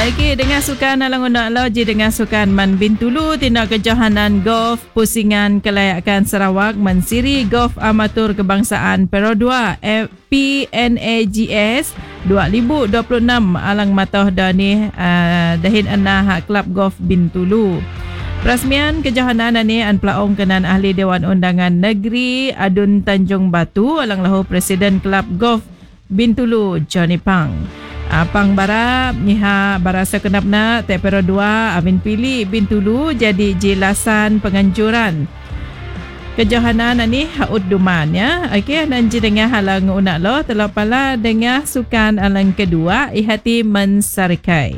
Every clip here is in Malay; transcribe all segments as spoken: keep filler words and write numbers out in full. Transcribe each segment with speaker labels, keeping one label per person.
Speaker 1: Okey, dengan sukan alang unak loji dengan sukan Man Bintulu tindak kejohanan golf pusingan kelayakan Sarawak mensiri golf amatur kebangsaan Perak dua P N A G S dua ribu dua puluh enam alang matah dani uh, dahin anah hak Kelab Golf Bintulu. Perasmian kejohanan ini an pelaong kenan ahli Dewan Undangan Negeri Adun Tanjung Batu alang lahu Presiden Kelab Golf Bintulu Johnny Pang. Apang bara nyiha barasa kenapna Tepero dua Amin pilih Bintulu jadi jelasan penganjuran kejohanan ni haud duman ya. Okey, nanti dengan halang unak lo telapala dengan sukan alang kedua ihati mensarikai.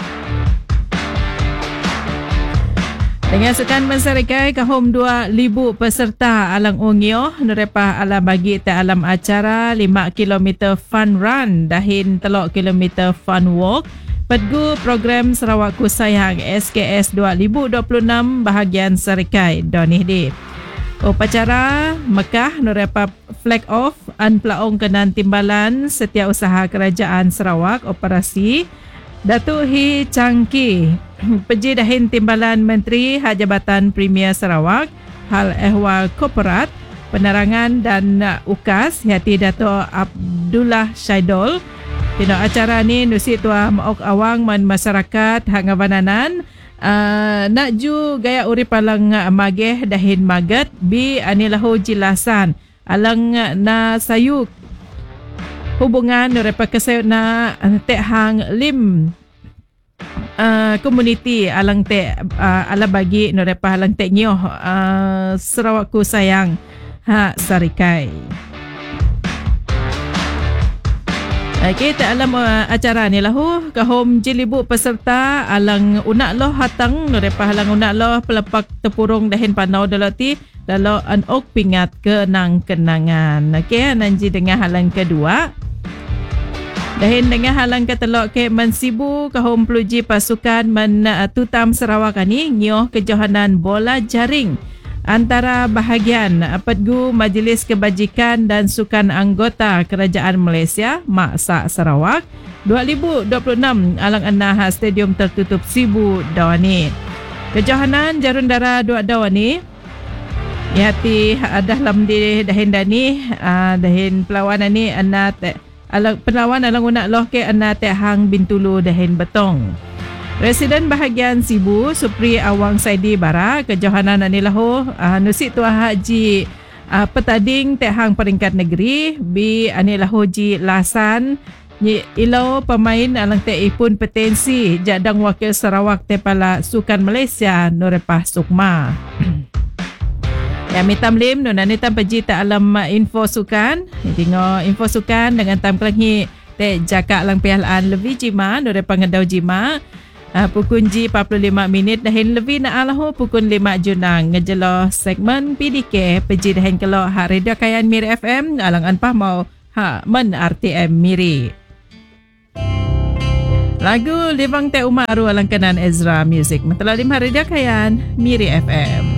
Speaker 1: Dengan sukan mensarikai kahum dua ribu peserta alang ungyo nerepah ala bagi te alam acara lima kilometer fun run dahin telok kilometer fun walk pedgu program Sarawakku Sayang S K S dua ribu dua puluh enam bahagian Sarikai donih di upacara Mekah nerepah flag off an pelaong kenan timbalan setiausaha kerajaan Sarawak operasi Datuk Hi Changki Peji dahin timbalan Menteri Hak Jabatan Premier Sarawak Hal Ehwal Korporat Penerangan dan Ukas Hati Datuk Abdullah Syaidol. Tino acara ni nusi tua maok awang man masyarakat hak ngabananan uh, nak ju gaya urip alang mageh dahin magat bi anilahu jelasan alang na sayuk hubungan nerepa kesayut na tek hang lim uh, komuniti alang tek uh, ala bagi nerepa alang tek nyoh uh, Sarawakku Sayang hak Sarikai. Okey, tak alam uh, acara ni lahu kahom jilibu peserta alang unak loh hatang nerepa alang unak loh pelepak tepurung dahin panau dalati lalu anok pingat kenang-kenangan. Okey, nanti dengan halang kedua dahin dengan halang ketelok ke mensibu kahum peluji pasukan men uh, tutam Sarawak ni nyoh kejohanan bola jaring antara bahagian pedgu Majlis Kebajikan dan Sukan Anggota Kerajaan Malaysia Maksa Sarawak dua ribu dua puluh enam alang anah Stadium Tertutup Sibu Dawani. Kejohanan jarun dara dua Dawani ihati adah lam di dahin dani uh, dahin perlawanan ni anah alang penawan alang unak loh ke anna te hang Bintulu dahin betong. Residen bahagian Sibu Supri Awang Saidi Bara kejohanan ani lahu uh, nusik tua haji uh, petading te hang peringkat negeri bi ani lahu ji lasan ni ilau pemain alang te ipun petensi jadang wakil Sarawak te pala Sukan Malaysia Nurepah Sukma. Ya mitam lim nuna ni tam peji tak alam info sukan. Tengok info sukan dengan tam kelangi te jakak lang pialaan lebih jima nure pangedau jima. Uh, pukul ji empat puluh lima minit dahin lebih na alahu pukul lima junang ngejelo segmen P D K peji dahin kelok hak Radio Kayan Miri F M alang anpah mau hak men R T M Miri. Lagu Livang Te Umaru alang kanan Ezra Music. Mentala lima Radio Kayan Miri F M.